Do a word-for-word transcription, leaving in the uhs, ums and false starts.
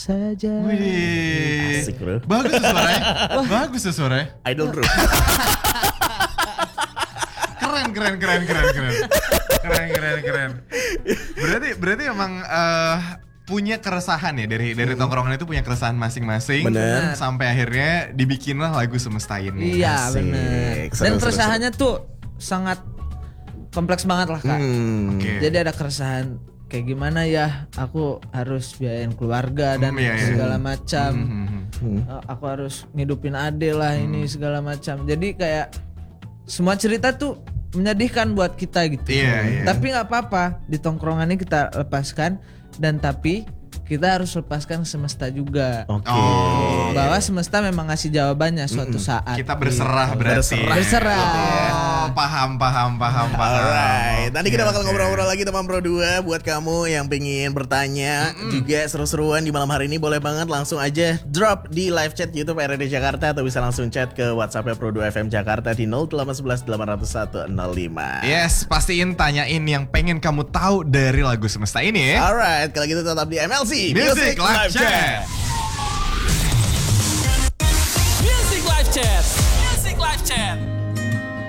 saja. Wih, asik bro. bagus tuh suaranya. Bagus tuh suaranya. Idol bro. Keren, keren, keren, keren, keren. Keren, keren, keren. Berarti, berarti emang uh, punya keresahan ya dari dari tongkrongan itu punya keresahan masing-masing. Bener. Sampai akhirnya dibikinlah lagu Semesta Ini. Iya Asik. benar. Seru, Dan seru, keresahannya tuh sangat kompleks banget lah kak. Hmm. Oke. Jadi ada keresahan kayak gimana ya, aku harus biayain keluarga dan Hmm, iya, iya. segala macam. Hmm, hmm, hmm. Uh, Aku harus ngidupin ade lah ini segala macam. Jadi kayak semua cerita tuh menyedihkan buat kita gitu. Iya, iya. Tapi nggak apa-apa, di tongkrongan ini kita lepaskan dan tapi kita harus lepaskan semesta juga. Oke. Oh. Bahwa semesta memang ngasih jawabannya suatu saat. Kita berserah berarti. Berserah. Berserah. Oh, paham, paham, paham, paham. Alright, nanti kita Oke, bakal oke. ngobrol-ngobrol lagi teman Pro dua. Buat kamu yang pengen bertanya juga seru-seruan di malam hari ini, boleh banget langsung aja drop di live chat YouTube R R D Jakarta atau bisa langsung chat ke WhatsApp-nya Pro dua F M Jakarta di nol delapan satu satu delapan nol satu nol lima. Yes, pastiin tanyain yang pengen kamu tahu dari lagu Semesta Ini ya. Alright, kalau gitu tetap di M L C Music Live Chat.